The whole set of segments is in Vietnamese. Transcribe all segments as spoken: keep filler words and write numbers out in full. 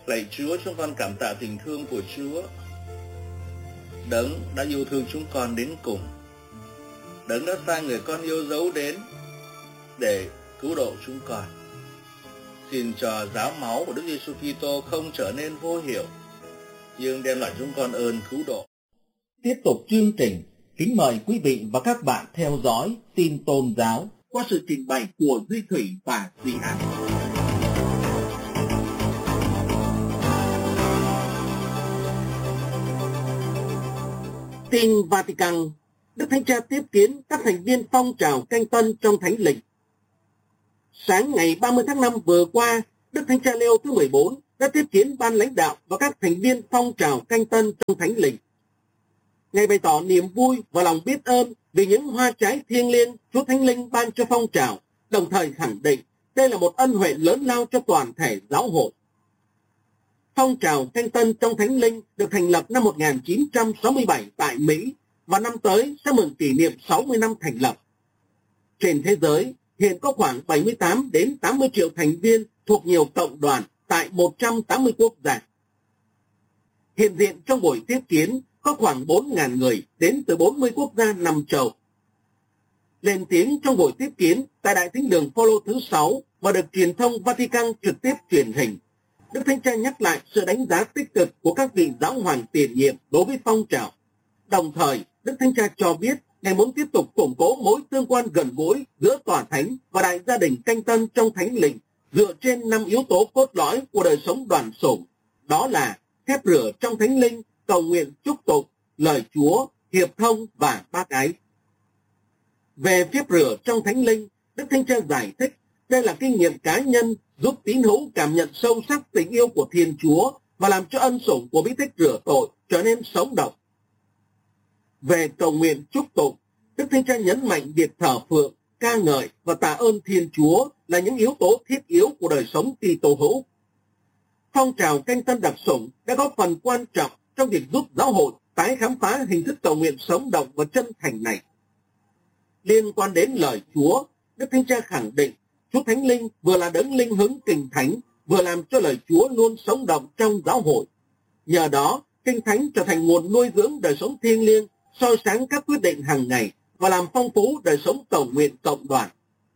Lạy Chúa, chúng con cảm tạ tình thương của Chúa, Đấng đã yêu thương chúng con đến cùng. Đấng đã sai người con yêu dấu đến để cứu độ chúng con. Xin cho giáo máu của Đức Giêsu Kitô không trở nên vô hiệu, nhưng đem lại chúng con ơn cứu độ. Tiếp tục chương trình, kính mời quý vị và các bạn theo dõi tin tôn giáo qua sự trình bày của Duy Thủy và Duy An. Tin Vatican, Đức Thánh Cha tiếp kiến các thành viên phong trào canh tân trong Thánh Lình. Sáng ngày ba mươi tháng năm vừa qua, Đức Thánh Cha Leo thứ mười bốn đã tiếp kiến ban lãnh đạo và các thành viên phong trào canh tân trong Thánh Lình. Ngài bày tỏ niềm vui và lòng biết ơn vì những hoa trái thiêng liêng Chúa Thánh Linh ban cho phong trào, đồng thời khẳng định đây là một ân huệ lớn lao cho toàn thể giáo hội. Phong trào canh tân trong Thánh Linh được thành lập năm một nghìn chín trăm sáu mươi bảy tại Mỹ và năm tới sẽ mừng kỷ niệm sáu mươi năm thành lập. Trên thế giới, hiện có khoảng bảy mươi tám đến tám mươi triệu thành viên thuộc nhiều cộng đoàn tại một trăm tám mươi quốc gia. Hiện diện trong buổi tiếp kiến có khoảng bốn nghìn người đến từ bốn mươi quốc gia nằm châu. Lên tiếng trong buổi tiếp kiến tại Đại Thánh đường Phaolô thứ sáu và được truyền thông Vatican trực tiếp truyền hình, Đức Thánh Cha nhắc lại sự đánh giá tích cực của các vị giáo hoàng tiền nhiệm đối với phong trào. Đồng thời, Đức Thánh Cha cho biết Ngài muốn tiếp tục củng cố mối tương quan gần gũi giữa tòa thánh và đại gia đình canh tân trong Thánh Lình dựa trên năm yếu tố cốt lõi của đời sống đoàn sủng, đó là phép rửa trong Thánh Linh, cầu nguyện chúc tụng, lời Chúa, hiệp thông và bác ái. Về phép rửa trong Thánh Linh, Đức Thánh Cha giải thích đây là kinh nghiệm cá nhân giúp tín hữu cảm nhận sâu sắc tình yêu của Thiên Chúa và làm cho ân sủng của bí tích rửa tội trở nên sống động. Về cầu nguyện chúc tụng, Đức Thánh Cha nhấn mạnh việc thờ phượng, ca ngợi và tạ ơn Thiên Chúa là những yếu tố thiết yếu của đời sống Kitô hữu. Phong trào canh tân đặc sủng đã có phần quan trọng trong việc giúp giáo hội tái khám phá hình thức cầu nguyện sống động và chân thành này. Liên quan đến lời Chúa, Đức Thánh Cha khẳng định Chúa Thánh Linh vừa là đấng linh hứng kinh thánh, vừa làm cho lời Chúa luôn sống động trong giáo hội. Nhờ đó, kinh thánh trở thành nguồn nuôi dưỡng đời sống thiêng liêng, soi sáng các quyết định hàng ngày và làm phong phú đời sống cầu nguyện cộng đoàn.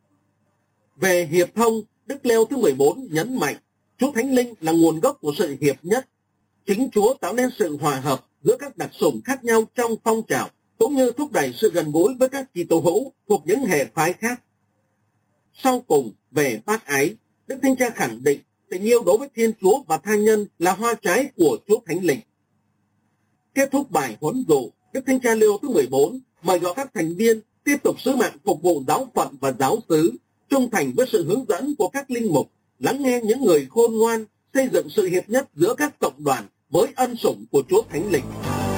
Về hiệp thông, Đức Leo thứ mười bốn nhấn mạnh Chúa Thánh Linh là nguồn gốc của sự hiệp nhất. Chính Chúa tạo nên sự hòa hợp giữa các đặc sủng khác nhau trong phong trào, cũng như thúc đẩy sự gần gũi với các Kitô hữu thuộc những hệ phái khác. Sau cùng, về bác ái, Đức Thánh Cha khẳng định tình yêu đối với Thiên Chúa và tha nhân là hoa trái của Chúa Thánh Linh. Kết thúc bài huấn dụ, Đức Thánh Cha Leo thứ mười bốn mời gọi các thành viên tiếp tục sứ mạng phục vụ giáo phận và giáo xứ, trung thành với sự hướng dẫn của các linh mục, lắng nghe những người khôn ngoan, xây dựng sự hiệp nhất giữa các cộng đoàn với ân sủng của Chúa Thánh Linh.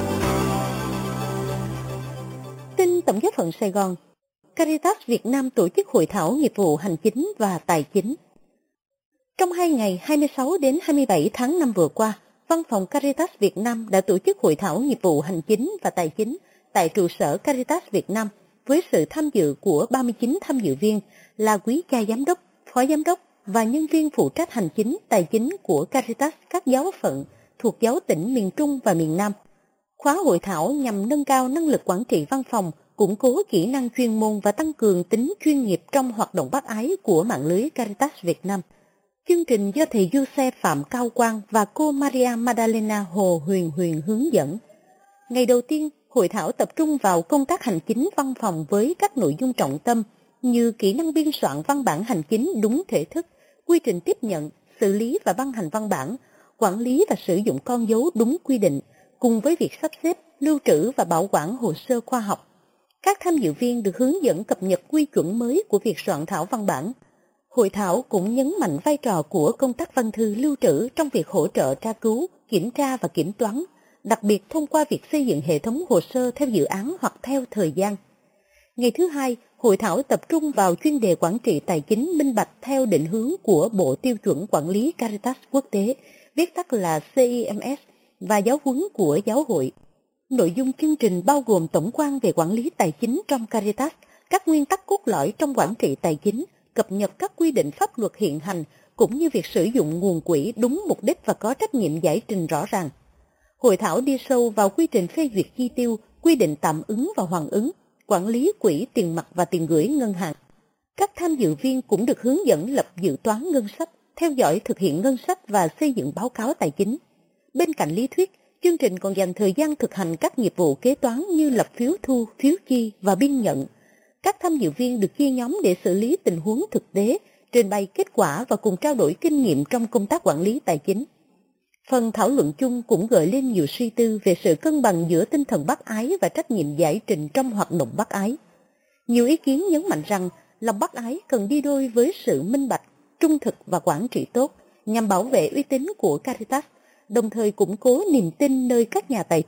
Tin Tổng giáo phận Sài Gòn, Caritas Việt Nam tổ chức hội thảo nghiệp vụ hành chính và tài chính. Trong hai ngày hai mươi sáu đến hai mươi bảy tháng năm vừa qua, Văn phòng Caritas Việt Nam đã tổ chức hội thảo nghiệp vụ hành chính và tài chính tại trụ sở Caritas Việt Nam với sự tham dự của ba mươi chín tham dự viên là quý cha giám đốc, phó giám đốc và nhân viên phụ trách hành chính tài chính của Caritas các giáo phận thuộc giáo tỉnh miền Trung và miền Nam. Khóa hội thảo nhằm nâng cao năng lực quản trị văn phòng, củng cố kỹ năng chuyên môn và tăng cường tính chuyên nghiệp trong hoạt động bác ái của mạng lưới Caritas Việt Nam. Chương trình do thầy Giuse Phạm Cao Quang và cô Maria Madalena Hồ Huyền Huyền hướng dẫn. Ngày đầu tiên, hội thảo tập trung vào công tác hành chính văn phòng với các nội dung trọng tâm như kỹ năng biên soạn văn bản hành chính đúng thể thức, quy trình tiếp nhận, xử lý và ban hành văn bản, quản lý và sử dụng con dấu đúng quy định, cùng với việc sắp xếp, lưu trữ và bảo quản hồ sơ khoa học. Các tham dự viên được hướng dẫn cập nhật quy chuẩn mới của việc soạn thảo văn bản. Hội thảo cũng nhấn mạnh vai trò của công tác văn thư lưu trữ trong việc hỗ trợ tra cứu, kiểm tra và kiểm toán, đặc biệt thông qua việc xây dựng hệ thống hồ sơ theo dự án hoặc theo thời gian. Ngày thứ hai, hội thảo tập trung vào chuyên đề quản trị tài chính minh bạch theo định hướng của Bộ Tiêu chuẩn Quản lý Caritas Quốc tế, viết tắt là C I M S, và giáo huấn của giáo hội. Nội dung chương trình bao gồm tổng quan về quản lý tài chính trong Caritas, các nguyên tắc cốt lõi trong quản trị tài chính, cập nhật các quy định pháp luật hiện hành, cũng như việc sử dụng nguồn quỹ đúng mục đích và có trách nhiệm giải trình rõ ràng. Hội thảo đi sâu vào quy trình phê duyệt chi tiêu, quy định tạm ứng và hoàn ứng, quản lý quỹ tiền mặt và tiền gửi ngân hàng. Các tham dự viên cũng được hướng dẫn lập dự toán ngân sách, theo dõi thực hiện ngân sách và xây dựng báo cáo tài chính. Bên cạnh lý thuyết, chương trình còn dành thời gian thực hành các nghiệp vụ kế toán như lập phiếu thu, phiếu chi và biên nhận. Các tham dự viên được chia nhóm để xử lý tình huống thực tế, trình bày kết quả và cùng trao đổi kinh nghiệm trong công tác quản lý tài chính. Phần thảo luận chung cũng gợi lên nhiều suy tư về sự cân bằng giữa tinh thần bác ái và trách nhiệm giải trình trong hoạt động bác ái. Nhiều ý kiến nhấn mạnh rằng lòng bác ái cần đi đôi với sự minh bạch, trung thực và quản trị tốt nhằm bảo vệ uy tín của Caritas, đồng thời củng cố niềm tin nơi các nhà tài